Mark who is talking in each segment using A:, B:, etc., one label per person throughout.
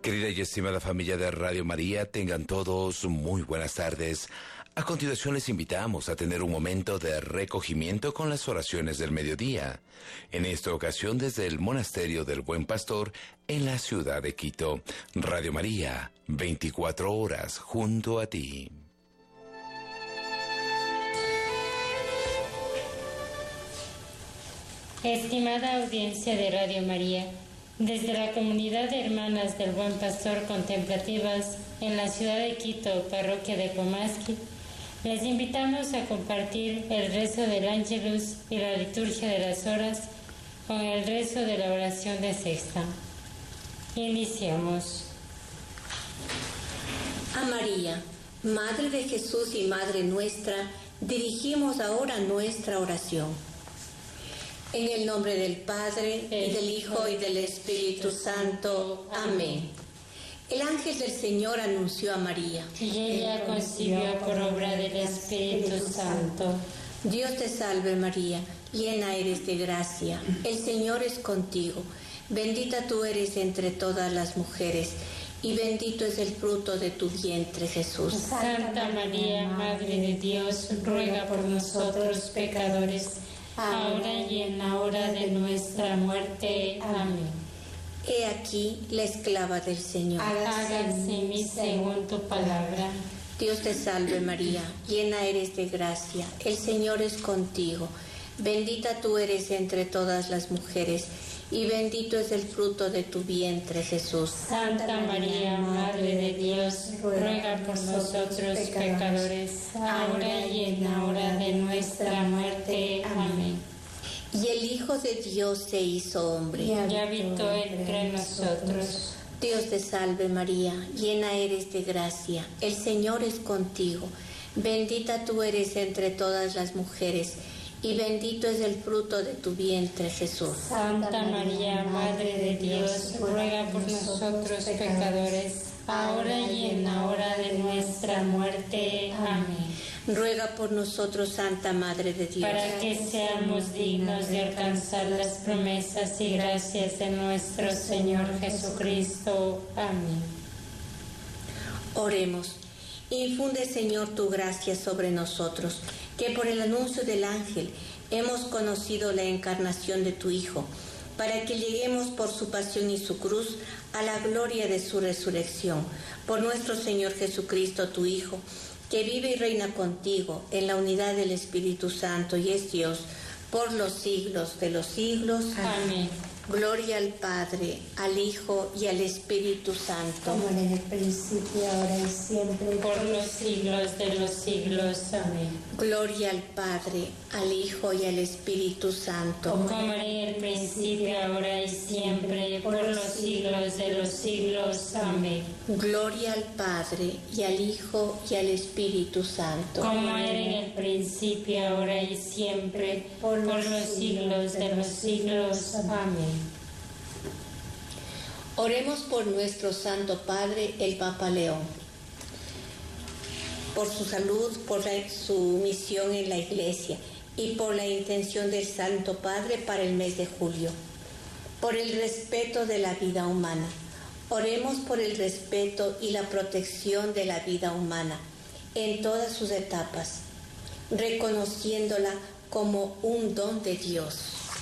A: Querida y estimada familia de Radio María, tengan todos muy buenas tardes. A continuación les invitamos a tener un momento de recogimiento con las oraciones del mediodía. En esta ocasión desde el Monasterio del Buen Pastor en la ciudad de Quito. Radio María, 24 horas junto a ti.
B: Estimada audiencia de Radio María, desde la comunidad de hermanas del Buen Pastor Contemplativas en la ciudad de Quito, parroquia de Pomasqui, les invitamos a compartir el rezo del Ángelus y la liturgia de las horas con el rezo de la oración de sexta. Iniciamos.
C: A María, Madre de Jesús y Madre nuestra, dirigimos ahora nuestra oración. En el nombre del Padre, y del Hijo, y del Espíritu Santo. Amén. El ángel del Señor anunció a María.
B: Y ella concibió por obra del Espíritu Santo.
C: Dios te salve María, llena eres de gracia. El Señor es contigo. Bendita tú eres entre todas las mujeres, y bendito es el fruto de tu vientre, Jesús.
B: Santa María, Madre de Dios, ruega por nosotros pecadores, ahora y en la hora de nuestra muerte. Amén.
C: He aquí la esclava del Señor.
B: Hágase en mí según tu palabra.
C: Dios te salve María, llena eres de gracia, el Señor es contigo. Bendita tú eres entre todas las mujeres, y bendito es el fruto de tu vientre, Jesús.
B: Santa María, Madre de Dios, ruega por nosotros pecadores, ahora y en la hora de nuestra muerte. Amén.
C: Y el Hijo de Dios se hizo hombre.
B: Y habitó entre nosotros.
C: Dios te salve María, llena eres de gracia, el Señor es contigo. Bendita tú eres entre todas las mujeres, y bendito es el fruto de tu vientre, Jesús.
B: Santa María, Madre de Dios, ruega por nosotros pecadores, ahora y en la hora de nuestra muerte. Amén.
C: Ruega por nosotros, Santa Madre de Dios,
B: para que seamos dignos de alcanzar las promesas y gracias de nuestro Señor Jesucristo. Amén.
C: Oremos. Infunde, Señor, tu gracia sobre nosotros, que por el anuncio del ángel hemos conocido la encarnación de tu Hijo, para que lleguemos por su pasión y su cruz a la gloria de su resurrección. Por nuestro Señor Jesucristo, tu Hijo, que vive y reina contigo en la unidad del Espíritu Santo y es Dios por los siglos de los siglos.
B: Amén.
C: Gloria al Padre, al Hijo y al Espíritu Santo.
D: Como en el principio, ahora y siempre.
B: Por los siglos de los siglos. Amén.
C: Gloria al Padre, al Hijo y al Espíritu Santo.
B: Como en el principio, ahora y siempre, por los siglos de los siglos. Amén.
C: Gloria al Padre, y al Hijo y al Espíritu Santo.
B: Como era en el principio, ahora y siempre, por los siglos de los siglos. Amén.
C: Oremos por nuestro Santo Padre, el Papa León, por su salud, por su misión en la Iglesia y por la intención del Santo Padre para el mes de julio, por el respeto de la vida humana. Oremos por el respeto y la protección de la vida humana en todas sus etapas, reconociéndola como un don de Dios.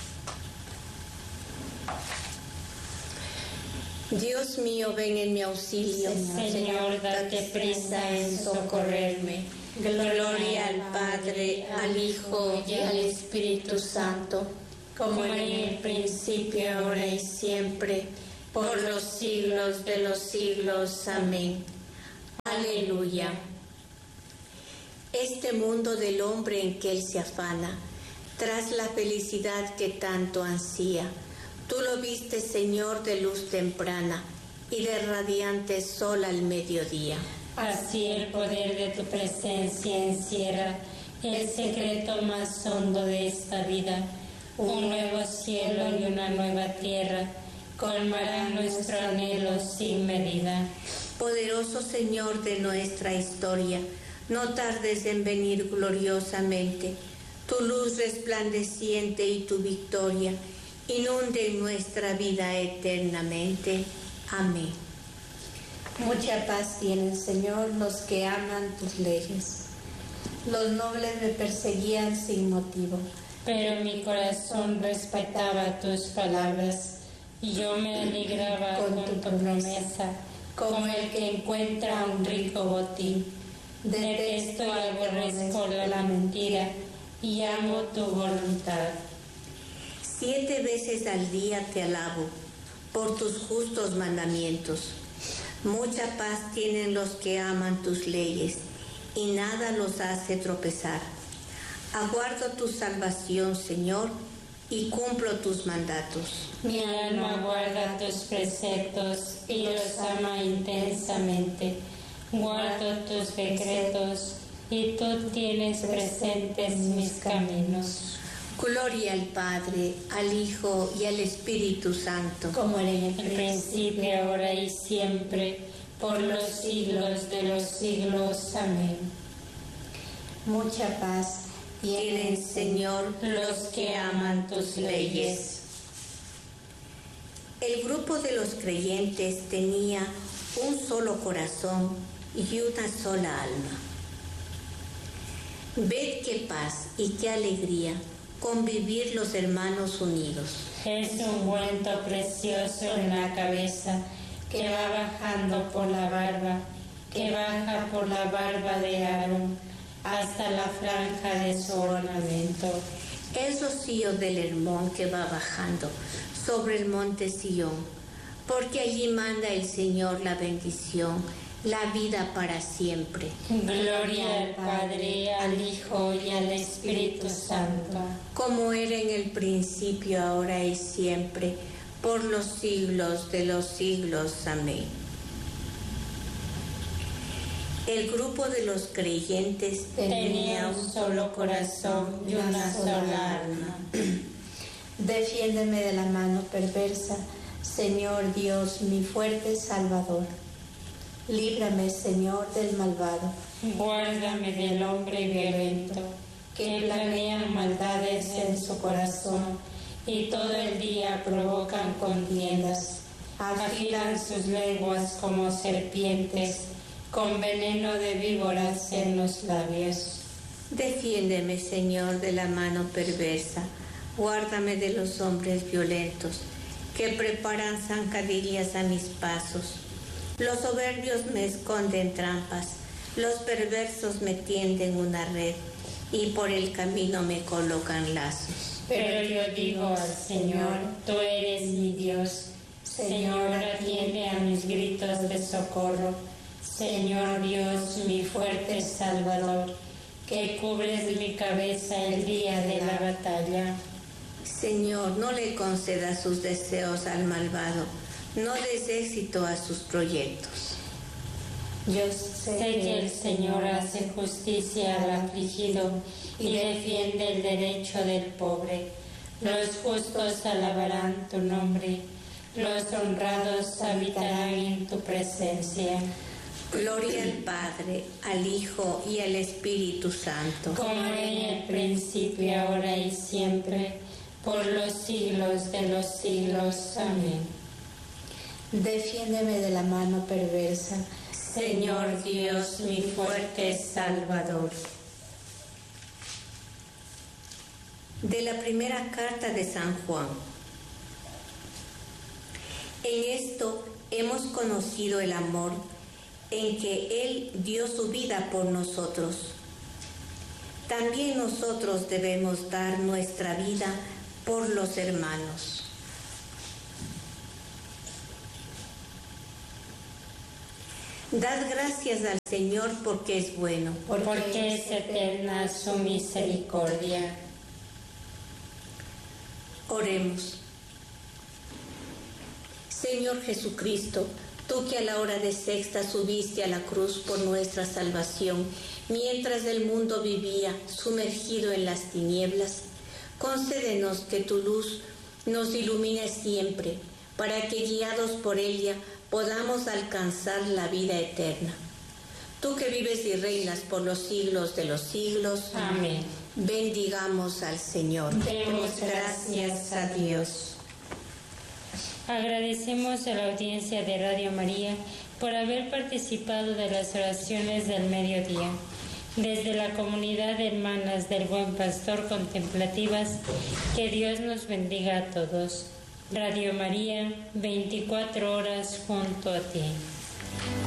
C: Dios mío, ven en mi auxilio.
B: Señor, date prisa en socorrerme.
C: Gloria al Padre, al Hijo y al Espíritu Santo,
B: como en el principio, ahora y siempre,
C: por los siglos de los siglos. Amén. Aleluya. Este mundo del hombre en que él se afana, tras la felicidad que tanto ansía, tú lo viste, Señor, de luz temprana y de radiante sol al mediodía.
B: Así el poder de tu presencia encierra el secreto más hondo de esta vida. Un nuevo cielo y una nueva tierra colmarán nuestro anhelo sin medida.
C: Poderoso Señor de nuestra historia, no tardes en venir gloriosamente. Tu luz resplandeciente y tu victoria inunden nuestra vida eternamente. Amén.
D: Mucha paz tienen, Señor, los que aman tus leyes. Los nobles me perseguían sin motivo,
B: pero mi corazón respetaba tus palabras y yo me alegraba con tu promesa, como el que encuentra un rico botín. Detesto y aborrezco la mentira y amo tu voluntad.
C: 7 veces al día te alabo por tus justos mandamientos. Mucha paz tienen los que aman tus leyes y nada los hace tropezar. Aguardo tu salvación, Señor, y cumplo tus mandatos.
B: Mi alma guarda tus preceptos y los ama intensamente. Guardo tus decretos y tú tienes presentes mis caminos.
C: Gloria al Padre, al Hijo y al Espíritu Santo,
D: como era en el
B: el principio, ahora y siempre, por los siglos de los siglos. Amén.
D: Mucha paz
C: tienen, Señor,
B: los que aman tus leyes.
C: El grupo de los creyentes tenía un solo corazón y una sola alma. Ved qué paz y qué alegría convivir los hermanos unidos.
B: Es un ungüento precioso en la cabeza que va bajando por la barba, que baja por la barba de Aarón hasta la franja de su ornamento.
C: Es rocío del Hermón que va bajando sobre el monte Sión, porque allí manda el Señor la bendición, la vida para siempre.
B: Gloria al Padre, al Hijo y al Espíritu Santo,
C: como era en el principio, ahora y siempre, por los siglos de los siglos. Amén. El grupo de los creyentes
B: tenía un solo corazón y una sola alma.
D: Defiéndeme de la mano perversa, Señor Dios, mi fuerte Salvador. Líbrame, Señor, del malvado.
B: Guárdame del hombre violento, que planea maldades en su corazón y todo el día provocan contiendas. Afilan sus lenguas como serpientes, con veneno de víboras en los labios.
C: Defiéndeme, Señor, de la mano perversa. Guárdame de los hombres violentos, que preparan zancadillas a mis pasos. Los soberbios me esconden trampas, los perversos me tienden una red y por el camino me colocan lazos.
B: Pero yo digo al Señor, tú eres mi Dios. Señor, atiende a mis gritos de socorro. Señor Dios, mi fuerte Salvador, que cubres mi cabeza el día de la batalla.
C: Señor, no le concedas sus deseos al malvado, no des éxito a sus proyectos.
D: Yo sé
B: que el Señor hace justicia al afligido y defiende el derecho del pobre. Los justos alabarán tu nombre, los honrados habitarán en tu presencia.
C: Gloria al Padre, al Hijo y al Espíritu Santo,
B: como en el principio, ahora y siempre, por los siglos de los siglos. Amén.
D: Defiéndeme de la mano perversa,
B: Señor Dios, mi fuerte Salvador.
C: De la primera carta de San Juan. En esto hemos conocido el amor, en que Él dio su vida por nosotros. También nosotros debemos dar nuestra vida por los hermanos. Dad gracias al Señor porque es bueno.
B: Porque es eterna su misericordia.
C: Oremos. Señor Jesucristo, tú que a la hora de sexta subiste a la cruz por nuestra salvación, mientras el mundo vivía sumergido en las tinieblas, concédenos que tu luz nos ilumine siempre, para que guiados por ella podamos alcanzar la vida eterna. Tú que vives y reinas por los siglos de los siglos.
B: Amén.
C: Bendigamos al Señor.
B: Demos gracias a Dios. Agradecemos a la audiencia de Radio María por haber participado de las oraciones del mediodía. Desde la comunidad de hermanas del Buen Pastor Contemplativas, que Dios nos bendiga a todos. Radio María, 24 horas junto a ti.